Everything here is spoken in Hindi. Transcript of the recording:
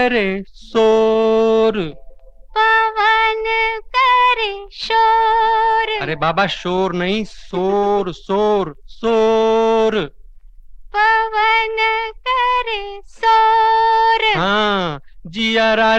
करे शोर। पवन करे शोर। अरे बाबा शोर नहीं, शोर शोर शोर। पवन करे शोर। हाँ, जिया